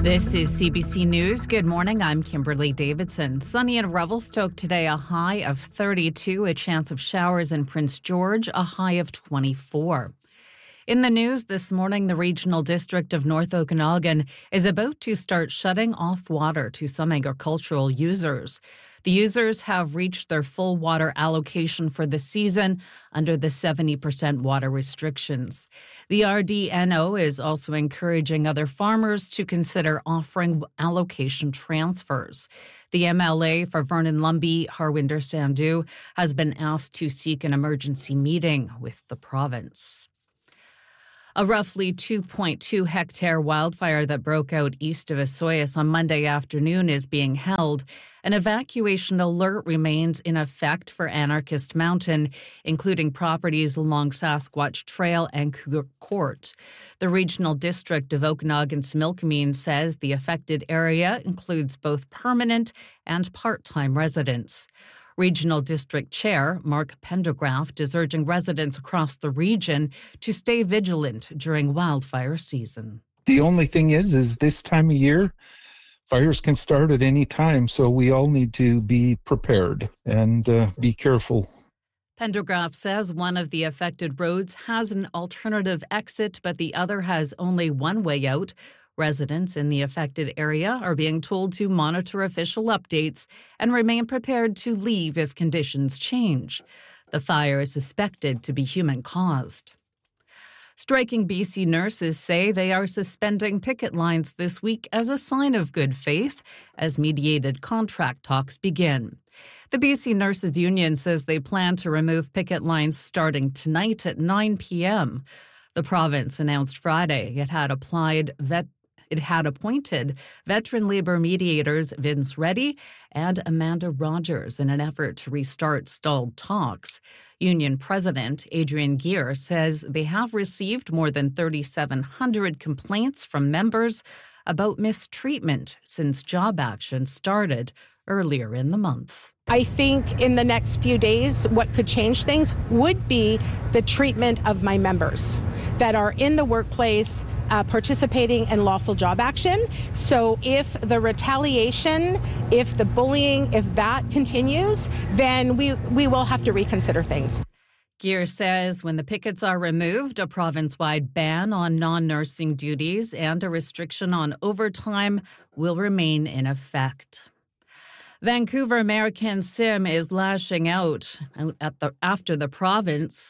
This is CBC News. Good morning. I'm Kimberly Davidson. Sunny in Revelstoke today, a high of 32, a chance of showers in Prince George, a high of 24. In the news this morning, the Regional District of North Okanagan is about to start shutting off water to some agricultural users. The users have reached their full water allocation for the season under the 70% water restrictions. The RDNO is also encouraging other farmers to consider offering allocation transfers. The MLA for Vernon Lumby, Harwinder Sandhu, has been asked to seek an emergency meeting with the province. A roughly 2.2 hectare wildfire that broke out east of Osoyoos on Monday afternoon is being held. An evacuation alert remains in effect for Anarchist Mountain, including properties along Sasquatch Trail and Cougar Court. The Regional District of Okanagan-Similkameen says the affected area includes both permanent and part-time residents. Regional District Chair Mark Pendergraft is urging residents across the region to stay vigilant during wildfire season. The only thing is this time of year, fires can start at any time, so we all need to be prepared and be careful. Pendergraft says one of the affected roads has an alternative exit, but the other has only one way out. Residents in the affected area are being told to monitor official updates and remain prepared to leave if conditions change. The fire is suspected to be human-caused. Striking BC nurses say they are suspending picket lines this week as a sign of good faith as mediated contract talks begin. The BC Nurses Union says they plan to remove picket lines starting tonight at 9 p.m. The province announced Friday it had appointed veteran labor mediators Vince Reddy and Amanda Rogers in an effort to restart stalled talks. Union President Adrian Gear says they have received more than 3,700 complaints from members about mistreatment since job action started earlier in the month. I think in the next few days, what could change things would be the treatment of my members that are in the workplace participating in lawful job action. So if the retaliation, if the bullying, if that continues, then we will have to reconsider things. Gear says when the pickets are removed, a province-wide ban on non-nursing duties and a restriction on overtime will remain in effect. Vancouver Mayor Ken Sim is lashing out at the province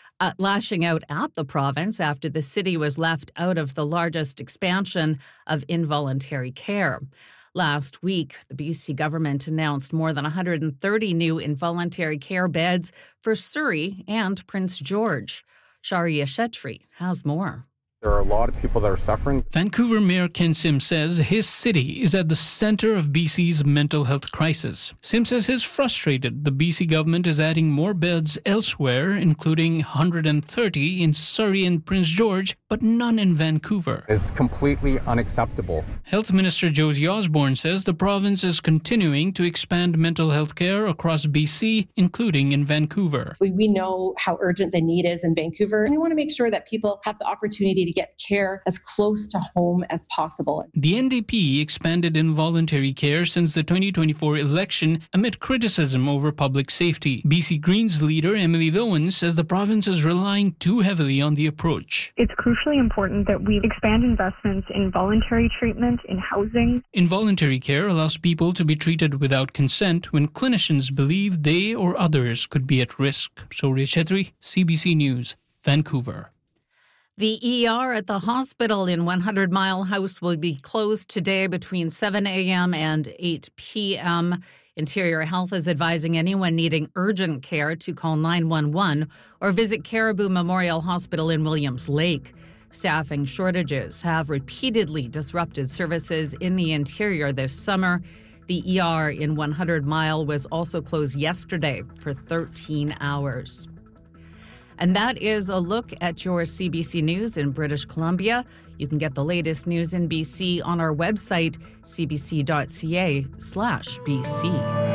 after the city was left out of the largest expansion of involuntary care. Last week, the BC government announced more than 130 new involuntary care beds for Surrey and Prince George. Sharia Shetri has more. There are a lot of people that are suffering. Vancouver Mayor Ken Sim says his city is at the center of BC's mental health crisis. Sim says he's frustrated the BC government is adding more beds elsewhere, including 130 in Surrey and Prince George, but none in Vancouver. It's completely unacceptable. Health Minister Josie Osborne says the province is continuing to expand mental health care across BC, including in Vancouver. We know how urgent the need is in Vancouver, and we want to make sure that people have the opportunity to get care as close to home as possible. The NDP expanded involuntary care since the 2024 election amid criticism over public safety. BC Greens leader Emily Lowen says the province is relying too heavily on the approach. It's crucially important that we expand investments in voluntary treatment, in housing. Involuntary care allows people to be treated without consent when clinicians believe they or others could be at risk. Sharia Shetri, CBC News, Vancouver. The ER at the hospital in 100 Mile House will be closed today between 7 a.m. and 8 p.m. Interior Health is advising anyone needing urgent care to call 911 or visit Caribou Memorial Hospital in Williams Lake. Staffing shortages have repeatedly disrupted services in the interior this summer. The ER in 100 Mile was also closed yesterday for 13 hours. And that is a look at your CBC News in British Columbia. You can get the latest news in BC on our website, cbc.ca/BC.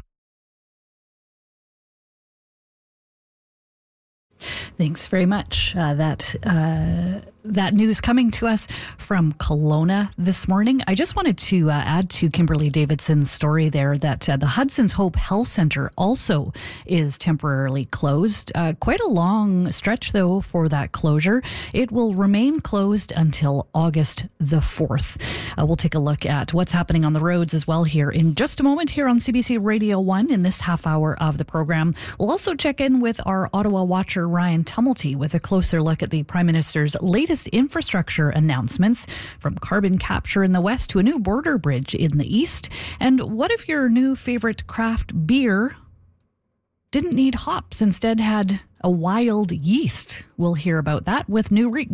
Thanks very much. That That news coming to us from Kelowna this morning. I just wanted to add to Kimberly Davidson's story there that the Hudson's Hope Health Centre also is temporarily closed. Quite a long stretch, though, for that closure. It will remain closed until August the 4th. We'll take a look at what's happening on the roads as well here in just a moment here on CBC Radio 1 in this half hour of the program. We'll also check in with our Ottawa watcher Ryan Tumulty with a closer look at the Prime Minister's latest infrastructure announcements, from carbon capture in the west to a new border bridge in the east. And what if your new favorite craft beer didn't need hops, instead had a wild yeast? We'll hear about that with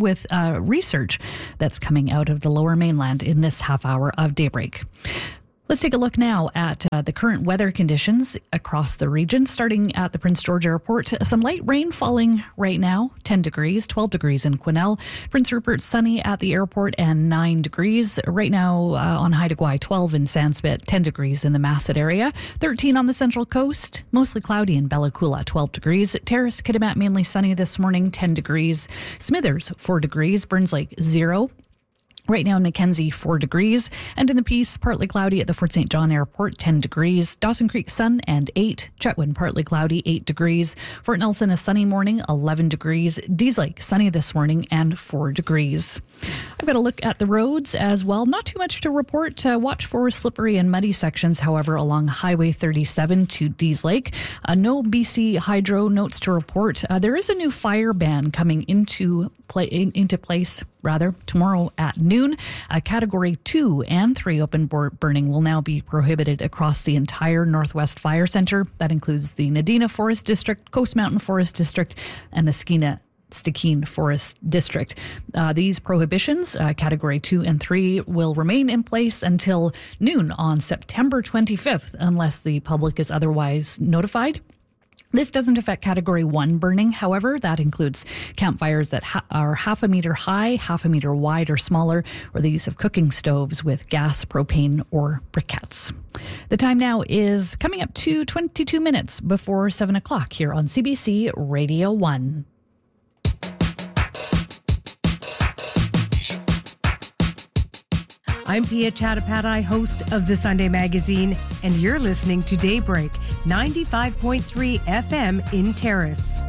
research that's coming out of the Lower Mainland in this half hour of Daybreak. Let's take a look now at the current weather conditions across the region, starting at the Prince George Airport. Some light rain falling right now, 10 degrees, 12 degrees in Quesnel. Prince Rupert, sunny at the airport and 9 degrees. Right now on Haida Gwaii, 12 in Sandspit, 10 degrees in the Masset area, 13 on the Central Coast, mostly cloudy in Bella Coola, 12 degrees. Terrace, Kitimat, mainly sunny this morning, 10 degrees. Smithers, 4 degrees. Burns Lake, 0. Right now in Mackenzie, 4 degrees. And in the Peace, partly cloudy at the Fort St. John Airport, 10 degrees. Dawson Creek, sun and 8. Chetwynd, partly cloudy, 8 degrees. Fort Nelson, a sunny morning, 11 degrees. Dease Lake, sunny this morning and 4 degrees. I've got a look at the roads as well. Not too much to report. Watch for slippery and muddy sections, however, along Highway 37 to Dease Lake. No BC Hydro notes to report. There is a new fire ban coming into place tomorrow at noon. Category 2 and 3 open burning will now be prohibited across the entire Northwest Fire Centre. That includes the Nadina Forest District, Coast Mountain Forest District, and the Stikine Forest District. These prohibitions, Category 2 and 3, will remain in place until noon on September 25th, unless the public is otherwise notified. This doesn't affect Category 1 burning. However, that includes campfires that are half a meter high, half a meter wide or smaller, or the use of cooking stoves with gas, propane, or briquettes. The time now is coming up to 22 minutes before 7 o'clock here on CBC Radio 1. I'm Pia Chattopadhyay, host of The Sunday Magazine, and you're listening to Daybreak, 95.3 FM in Terrace.